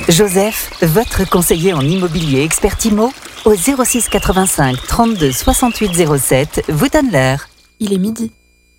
Joseph, votre conseiller en immobilier expert IMO, au 06 85 32 68 07, vous donne l'heure. Il est midi.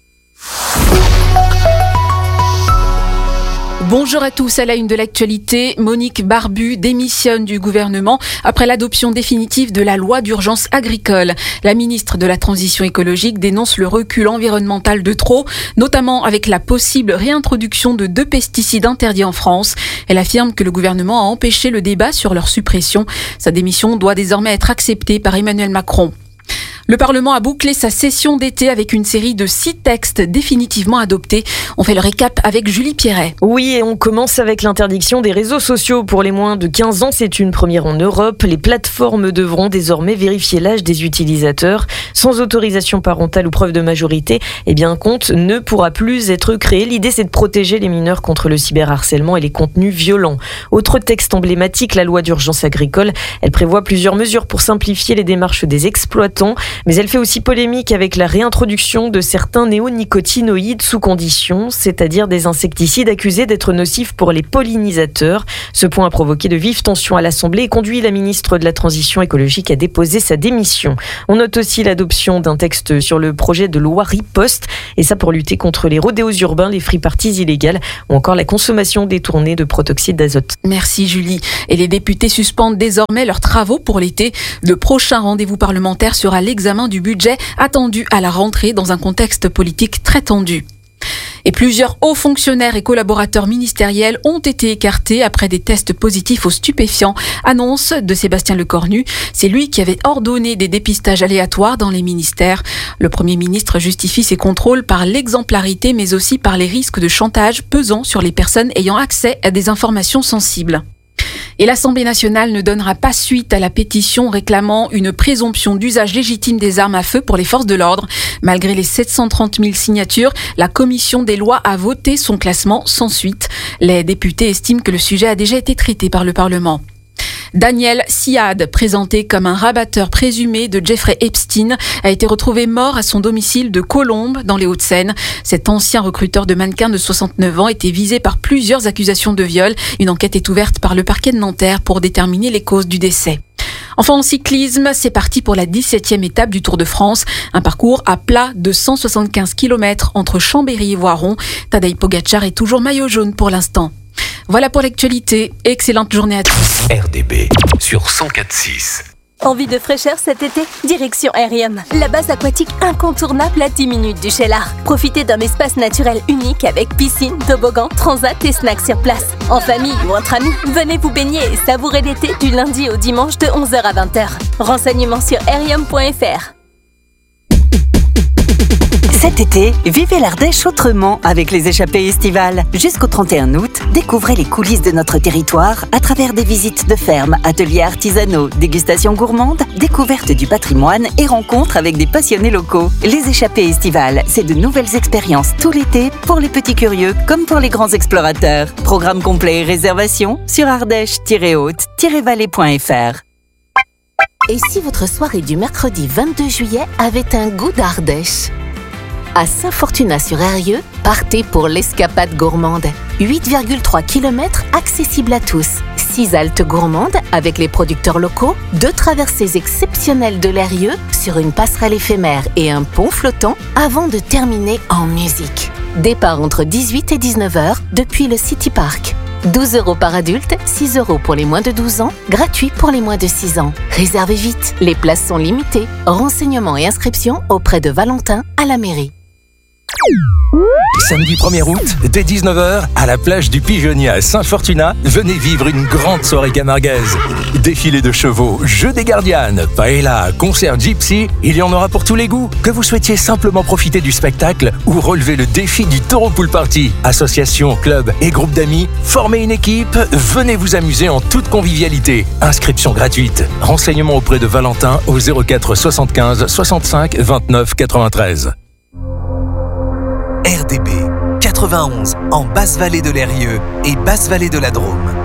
Bonjour à tous, à la une de l'actualité, Monique Barbu démissionne du gouvernement après l'adoption définitive de la loi d'urgence agricole. La ministre de la Transition écologique dénonce le recul environnemental de trop, notamment avec la possible réintroduction de 2 pesticides interdits en France. Elle affirme que le gouvernement a empêché le débat sur leur suppression. Sa démission doit désormais être acceptée par Emmanuel Macron. Le Parlement a bouclé sa session d'été avec une série de 6 textes définitivement adoptés. On fait le récap avec Julie Pierret. Oui, et on commence avec l'interdiction des réseaux sociaux pour les moins de 15 ans. C'est une première en Europe. Les plateformes devront désormais vérifier l'âge des utilisateurs. Sans autorisation parentale ou preuve de majorité, un compte ne pourra plus être créé. L'idée, c'est de protéger les mineurs contre le cyberharcèlement et les contenus violents. Autre texte emblématique, la loi d'urgence agricole. Elle prévoit plusieurs mesures pour simplifier les démarches des exploitants. Mais elle fait aussi polémique avec la réintroduction de certains néonicotinoïdes sous condition, c'est-à-dire des insecticides accusés d'être nocifs pour les pollinisateurs. Ce point a provoqué de vives tensions à l'Assemblée et conduit la ministre de la Transition écologique à déposer sa démission. On note aussi l'adoption d'un texte sur le projet de loi riposte, et ça pour lutter contre les rodéos urbains, les free-parties illégales ou encore la consommation détournée de protoxyde d'azote. Merci Julie. Et les députés suspendent désormais leurs travaux pour l'été. Le prochain rendez-vous parlementaire sera l'examen du budget attendu à la rentrée dans un contexte politique très tendu. Et plusieurs hauts fonctionnaires et collaborateurs ministériels ont été écartés après des tests positifs aux stupéfiants. Annonce de Sébastien Lecornu. C'est lui qui avait ordonné des dépistages aléatoires dans les ministères. Le Premier ministre justifie ces contrôles par l'exemplarité, mais aussi par les risques de chantage pesant sur les personnes ayant accès à des informations sensibles. Et l'Assemblée nationale ne donnera pas suite à la pétition réclamant une présomption d'usage légitime des armes à feu pour les forces de l'ordre. Malgré les 730 000 signatures, la commission des lois a voté son classement sans suite. Les députés estiment que le sujet a déjà été traité par le Parlement. Daniel Siad, présenté comme un rabatteur présumé de Jeffrey Epstein, a été retrouvé mort à son domicile de Colombes, dans les Hauts-de-Seine. Cet ancien recruteur de mannequins de 69 ans était visé par plusieurs accusations de viol. Une enquête est ouverte par le parquet de Nanterre pour déterminer les causes du décès. Enfin, en cyclisme, c'est parti pour la 17e étape du Tour de France. Un parcours à plat de 175 km entre Chambéry et Voiron. Tadej Pogacar est toujours maillot jaune pour l'instant. Voilà pour l'actualité. Excellente journée à tous. RDB sur 104.6. Envie de fraîcheur cet été? Direction Aerium, la base aquatique incontournable à 10 minutes du Cheylard. Profitez d'un espace naturel unique avec piscine, toboggan, transat et snacks sur place. En famille ou entre amis, venez vous baigner et savourer l'été du lundi au dimanche de 11h à 20h. Renseignements sur aerium.fr. Cet été, vivez l'Ardèche autrement avec les échappées estivales. Jusqu'au 31 août, découvrez les coulisses de notre territoire à travers des visites de fermes, ateliers artisanaux, dégustations gourmandes, découvertes du patrimoine et rencontres avec des passionnés locaux. Les échappées estivales, c'est de nouvelles expériences tout l'été pour les petits curieux comme pour les grands explorateurs. Programme complet et réservation sur ardèche-haute-vallée.fr. Et si votre soirée du mercredi 22 juillet avait un goût d'Ardèche ? À Saint-Fortunat-sur-Eyrieux, partez pour l'escapade gourmande. 8,3 km accessibles à tous. 6 haltes gourmandes avec les producteurs locaux, 2 traversées exceptionnelles de l'Eyrieux sur une passerelle éphémère et un pont flottant avant de terminer en musique. Départ entre 18 et 19h depuis le City Park. 12 € par adulte, 6 € pour les moins de 12 ans, gratuit pour les moins de 6 ans. Réservez vite, les places sont limitées. Renseignements et inscriptions auprès de Valentin à la mairie. Samedi 1er août, dès 19h, à la plage du Pigeonnier à Saint-Fortunat, venez vivre une grande soirée camarguaise. Défilé de chevaux, jeux des gardianes, paella, concert gypsy, il y en aura pour tous les goûts. Que vous souhaitiez simplement profiter du spectacle ou relever le défi du Taureau Pool Party. Association, club et groupe d'amis, formez une équipe, venez vous amuser en toute convivialité. Inscription gratuite. Renseignements auprès de Valentin au 04 75 65 29 93. RDB 91 en Basse-Vallée de l'Eyrieux et Basse-Vallée de la Drôme.